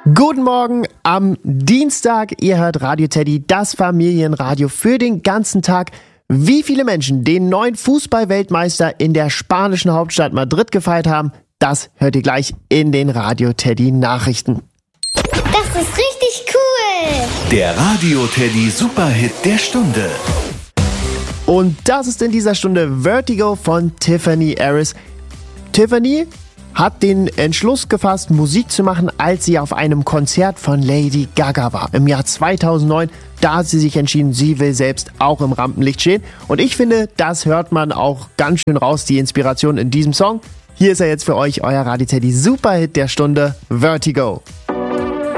Guten Morgen am Dienstag. Ihr hört Radio Teddy, das Familienradio für den ganzen Tag. Wie viele Menschen den neuen Fußball-Weltmeister in der spanischen Hauptstadt Madrid gefeiert haben, das hört ihr gleich in den Radio Teddy Nachrichten. Das ist richtig cool. Der Radio Teddy Superhit der Stunde. Und das ist in dieser Stunde Vertigo von Tiffany Harris. Tiffany hat den Entschluss gefasst, Musik zu machen, als sie auf einem Konzert von Lady Gaga war. Im Jahr 2009, da hat sie sich entschieden, sie will selbst auch im Rampenlicht stehen. Und ich finde, das hört man auch ganz schön raus, die Inspiration in diesem Song. Hier ist er jetzt für euch, euer Radio Teddy Superhit der Stunde, Vertigo.